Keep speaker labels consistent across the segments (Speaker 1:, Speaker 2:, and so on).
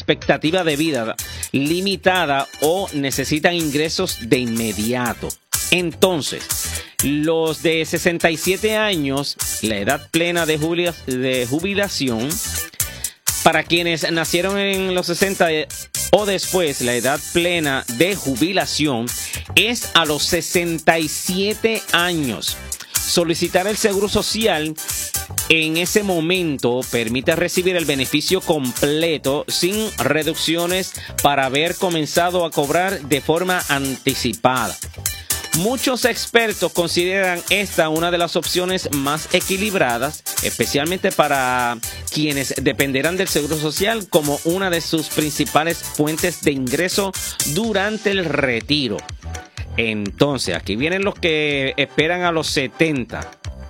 Speaker 1: expectativa de vida limitada o necesitan ingresos de inmediato. Entonces, los de 67 años, la edad plena de jubilación, para quienes nacieron en los 60 o después, la edad plena de jubilación es a los 67 años. Solicitar el seguro social en ese momento permite recibir el beneficio completo sin reducciones para haber comenzado a cobrar de forma anticipada. Muchos expertos consideran esta una de las opciones más equilibradas, especialmente para quienes dependerán del Seguro Social como una de sus principales fuentes de ingreso durante el retiro. Entonces, aquí vienen los que esperan a los 70.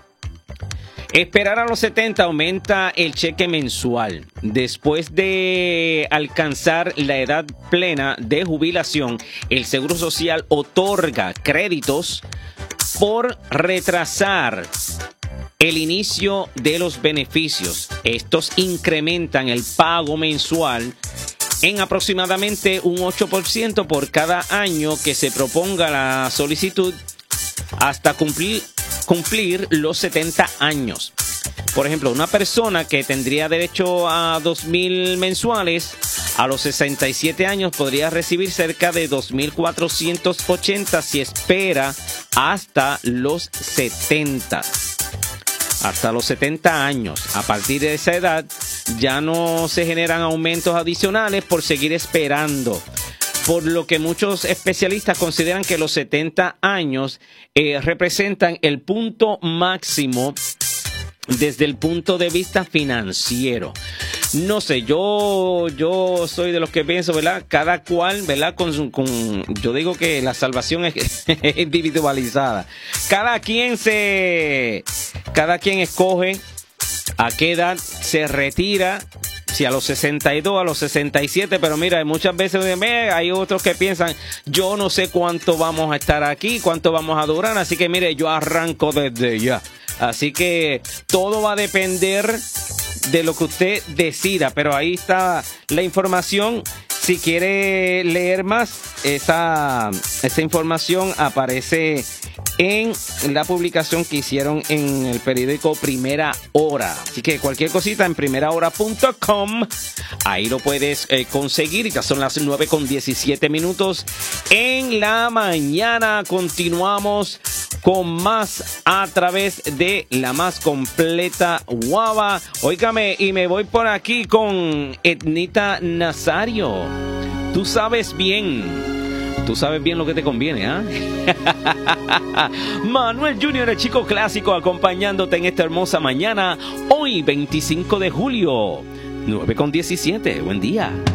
Speaker 1: Esperar a los 70 aumenta el cheque mensual. Después de alcanzar la edad plena de jubilación, el Seguro Social otorga créditos por retrasar el inicio de los beneficios. Estos incrementan el pago mensual en aproximadamente un 8% por cada año que se proponga la solicitud hasta cumplir los 70 años. Por ejemplo, una persona que tendría derecho a 2,000 mensuales a los 67 años podría recibir cerca de 2,480 si espera hasta los 70. Hasta los 70 años. A partir de esa edad ya no se generan aumentos adicionales por seguir esperando. Por lo que muchos especialistas consideran que los 70 años representan el punto máximo desde el punto de vista financiero. No sé, yo soy de los que pienso, ¿verdad? Cada cual, ¿verdad? Yo digo que la salvación es individualizada. Cada quien escoge a qué edad se retira. Si a los 62, a los 67, pero mira, muchas veces hay otros que piensan, yo no sé cuánto vamos a estar aquí, cuánto vamos a durar, así que mire, yo arranco desde ya. Así que todo va a depender de lo que usted decida, pero ahí está la información. Si quiere leer más, esa información aparece en la publicación que hicieron en el periódico Primera Hora. Así que cualquier cosita en primerahora.com, ahí lo puedes conseguir. Ya son las 9:17 en la mañana. Continuamos con más a través de la más completa guava. Óigame, y me voy por aquí con Ednita Nazario. Tú sabes bien lo que te conviene, ¿ah? Manuel Jr., el chico clásico, acompañándote en esta hermosa mañana. Hoy, 25 de julio, 9:17. Buen día.